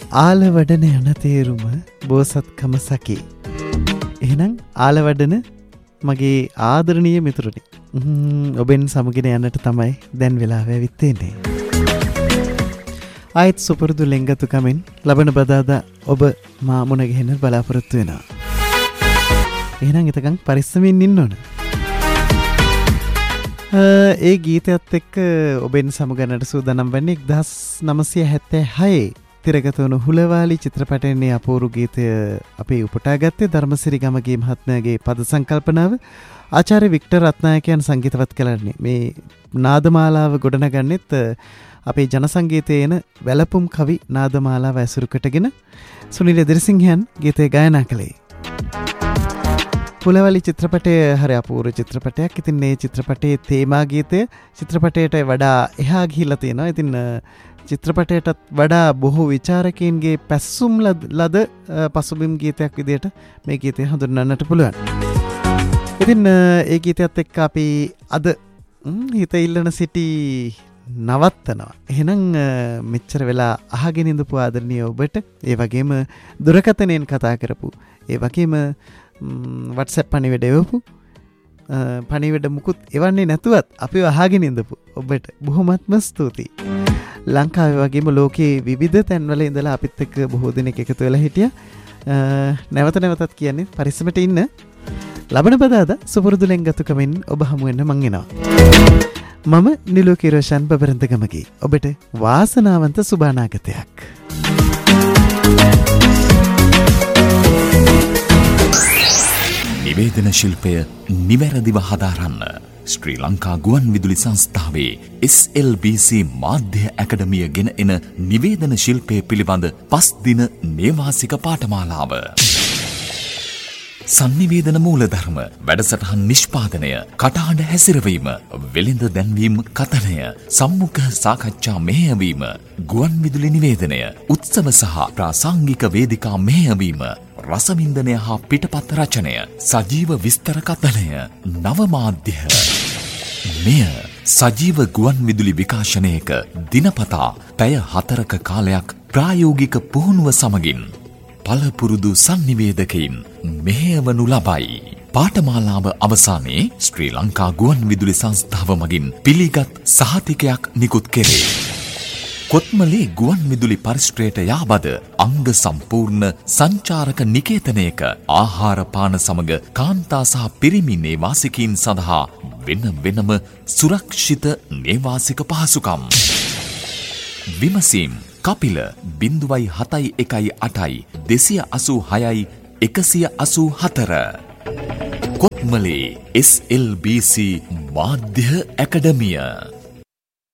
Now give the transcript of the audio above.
ආලවඩන යන තේරුම බෝසත්කම සකි. එහෙනම් ආලවඩන මගේ ආදරණීය මිතුරුනි. ඔබෙන් සමගින යන්නට තමයි දැන් වෙලාව ඇවිත් තියෙන්නේ. ආයත් සුපුරුදු ලෙන්ගතුකමින් ලබන බදාදා ඔබ මා මුණ ගැහෙන්න බලාපොරොත්තු වෙනවා. එහෙනම් එතකන් පරිස්සමින් ඉන්න ඕන. ඒ ගීතයත් එක්ක ඔබෙන් සමගන්නට සූදානම් වෙන්නේ 1976 තිරගත වුණු හුලවාලි චිත්‍රපටයේ අපූර්ව ගීතය අපි උපුටා ගත්තේ ධර්මසිරි ගමගේ මහත්මයාගේ පද සංකල්පනාව ආචාර්ය වික්ටර් රත්නායකයන් සංගීතවත් කළන්නේ. මේ නාදමාලාව ගොඩනගන්නෙත් අපේ ජන සංගීතයේ එන වැළපුම් කවි නාදමාලාව ඇසුරු කොටගෙන සුනිල් එදිරිසිංහයන් ගීතය ගායනා කළේ. හුලවාලි චිත්‍රපටය හරි අපූර්ව චිත්‍රපටයක්. ඉතින් මේ චිත්‍රපටයේ තේමා ගීතය චිත්‍රපටයට වඩා එහා ගිහිලා තියෙනවා. ඉතින් චිත්‍රපටයටත් වඩා බොහෝ විචාරකයන්ගේ පැසසුම් ලද පසුබිම් ගීතයක් විදිහට මේ ගීතය හඳුන්වන්නට පුළුවන්. ඉතින් ඒ ගීතයත් එක්ක අපි අද හිත ඉල්ලන සිටි නවත්තනවා. එහෙනම් මෙච්චර වෙලා අහගෙන ඉඳපු ආදරණීය ඔබට ඒ වගේම දුරකථනයෙන් කතා කරපු ඒ වගේම WhatsApp පණිවිඩ එවපු පණිවිඩ මුකුත් එවන්නේ නැතුවත් අපිව අහගෙන ඉඳපු ඔබට බොහොමත්ම ස්තුතියි. ලංකාවේ වගේම ලෝකයේ විවිධ තැන්වල ඉඳලා අපිත් එක්ක බොහෝ දෙනෙක් එකතු වෙලා හිටියා. නැවත නැවතත් කියන්නේ පරිස්සමට ඉන්න. ලබන බදාදා සුපුරුදු ලෙන්ගතුකමින් ඔබ හමු වෙන්න මං එනවා. මම නිලෝ කිරෝෂන් බබරන්තගමගේ ඔබට වාසනාවන්ත සුබානාගතයක්. නිවේදන ශිල්පය නිවැරදිව හදාරන්න ශ්‍රී ලංකා ගුවන් විදුලි සංස්ථාවේ SLBC මාධ්‍ය ඇකඩමිය ගෙන එන නිවේදන ශිල්පය පිළිබඳ 5 දින නේවාසික පාඨමාලාව. සංනිවේදන මූලධර්ම, වැඩසටහන් නිෂ්පාදනය, කටහඬ හැසිරවීම, වෙළඳ දැන්වීම කතනය, සම්මුඛ සාකච්ඡා මෙහෙයවීම, ගුවන් විදුලි නිවේදනය, උත්සව සහ ප්‍රාසංගික වේදිකා මෙහෙයවීම, රසවින්දනය හා පිටපත් රචනය, සජීව විස්තර කතනය, නවමාධ්‍ය. මෙය සජීව ගුවන් විදුලි විකාශනයක දිනපතා පැය 4ක කාලයක් ප්‍රායෝගික පුහුණුව සමගින් පළපුරුදු සංනිවේදකයින් මෙහෙයවනු ලබයි. පාඨමාලාව අවසානයේ ශ්‍රී ලංකා ගුවන් විදුලි සංස්ථාව මගින් පිළිගත් සහතිකයක් නිකුත් කෙරේ. කොත්මලේ ගුවන් විදුලි පරිශ්‍රයට යාබද අංග සම්පූර්ණ සංචාරක නිකේතනයක ආහාර පාන සමග කාන්තා සහ පිරිමි නේවාසිකයින් සඳහා වෙන වෙනම සුරක්ෂිත නේවාසික පහසුකම්. විමසීම් කපිල 0.71 286 184. කොත්මලේ SLBC මාධ්‍ය ඇකඩමිය.